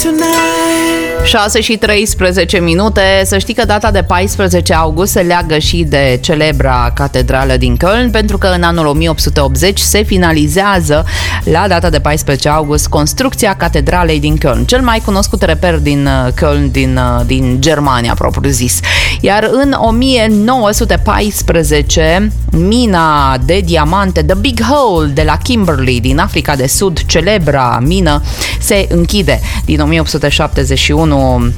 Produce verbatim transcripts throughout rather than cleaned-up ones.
șase și treisprezece minute. Să știi că data de paisprezece august se leagă și de celebra catedrală din Köln, pentru că în anul o mie opt sute optzeci se finalizează la data de paisprezece august construcția catedralei din Köln, cel mai cunoscut reper din Köln, din, din Germania propriu zis. Iar în o mie nouă sute paisprezece mina de diamante The Big Hole de la Kimberley din Africa de Sud, celebra mină, se închide. Din o mie opt sute șaptezeci și unu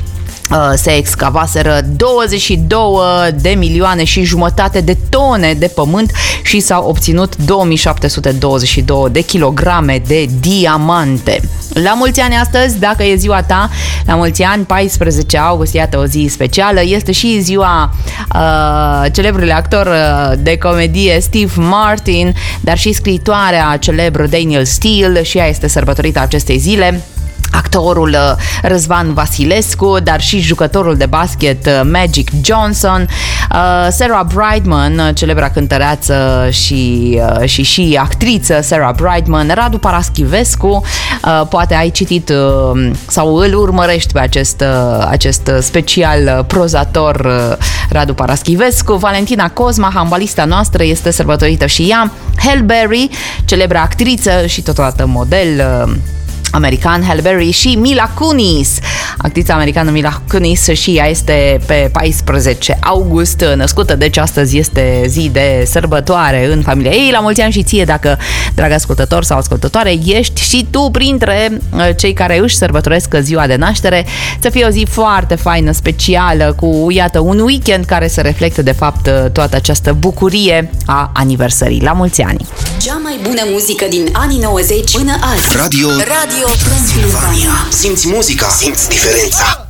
se excavaseră douăzeci și două de milioane și jumătate de tone de pământ și s-au obținut două mii șapte sute douăzeci și doi de kilograme de diamante. La mulți ani astăzi, dacă e ziua ta, la mulți ani, paisprezece august, iată o zi specială, este și ziua uh, celebrului actor de comedie Steve Martin, dar și scriitoarea celebră Danielle Steel, și ea este sărbătorită acestei zile. Actorul Răzvan Vasilescu, dar și jucătorul de basket Magic Johnson, Sarah Brightman, celebra cântăreață și, și, și actriță Sarah Brightman, Radu Paraschivescu, poate ai citit sau îl urmărești pe acest, acest special prozator Radu Paraschivescu. Valentina Cosma, handbalista noastră, este sărbătorită și ea. Halle Berry, celebra actriță și totodată model american, Halle Berry, și Mila Kunis, actrița americană Mila Kunis, și ea este pe paisprezece august născută, deci astăzi este zi de sărbătoare în familia ei. La mulți ani și ție, dacă, drag ascultător sau ascultătoare, ești și tu printre cei care își sărbătoresc ziua de naștere. Să fie o zi foarte faină, specială, cu, iată, un weekend care să reflecte, de fapt, toată această bucurie a aniversării. La mulți ani! Cea mai bună muzică din anii nouăzeci până azi. Radio Radio Transilvania. Simți muzica, simți diferența.